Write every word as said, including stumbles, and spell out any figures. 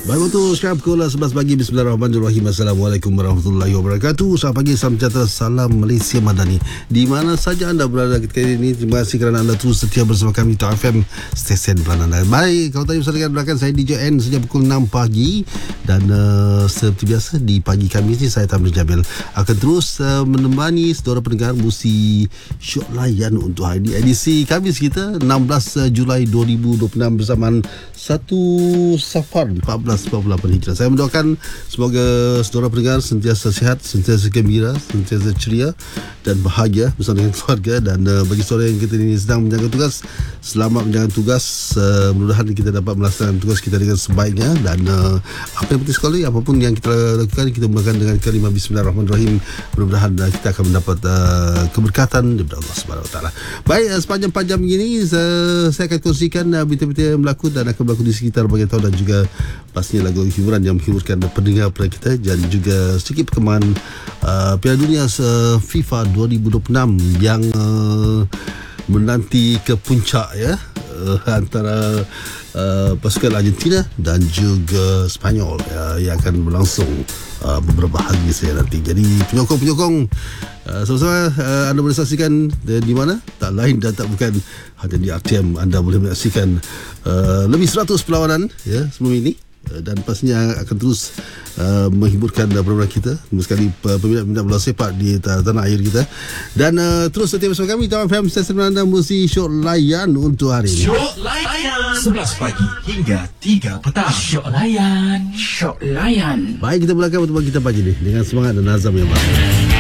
Baik, betul. Sekarang pukul sebelas pagi. Bismillahirrahmanirrahim. Assalamualaikum warahmatullahi wabarakatuh. Selamat pagi, salam sejahtera, salam Malaysia Madani. Di mana saja anda berada ketika ini, terima kasih kerana anda terus setia bersama kami Top F M, stesen pelanan anda. Baik, kalau tadi bersama dengan belakang saya D J N sejak pukul enam pagi. Dan uh, seperti biasa di pagi kami ini, saya Tamir Jamil akan terus uh, menemani saudara pendengar musi Syok Layan untuk hari ini. Edisi Khamis kita enam belas Julai dua ribu dua puluh enam bersamaan satu Safar empat belas empat puluh lapan Hijrah. Saya mendoakan semoga saudara pendengar sentiasa sihat, sentiasa gembira, sentiasa ceria dan bahagia bersama dengan keluarga. Dan uh, bagi saudara yang kita ini sedang menjalankan tugas, selamat menjalankan tugas. Uh, mudah-mudahan kita dapat melaksanakan tugas kita dengan sebaiknya. Dan uh, apa yang penting sekali, apapun yang kita lakukan, kita mulakan dengan kalimah Bismillahirrahmanirrahim. Mudah-mudahan uh, kita akan mendapat uh, keberkatan daripada Allah Subhanahu Wa Taala. Baik, uh, sepanjang jam ini uh, saya akan kongsikan uh, berita-berita yang berlaku dan akan berlaku di sekitar bahagian tahun, dan juga pastinya lagu hiburan yang menghiburkan pendengar pada kita, dan juga sedikit perkembangan uh, Piala Dunia uh, FIFA dua ribu dua puluh enam yang uh, menanti ke puncak ya, uh, antara uh, pasukan Argentina dan juga Spanyol uh, yang akan berlangsung uh, beberapa hari saya nanti. Jadi penyokong-penyokong uh, sama-sama uh, anda boleh saksikan uh, di mana? Tak lain dan tak bukan hanya di R T M. Anda boleh menyaksikan uh, lebih seratus perlawanan ya sebelum ini. Dan pastinya akan terus uh, menghiburkan uh, program kita, sekali uh, peminat-peminat bola sepak di uh, tanah air kita. Dan uh, terus setia bersama kami Top F M, stesen anda musi Syok Layan untuk hari ini. Syok Layan sebelas pagi hingga tiga petang. Syok Layan, Syok Layan. Baik, kita mulakan pertemuan kita pagi ni dengan semangat dan azam yang baru.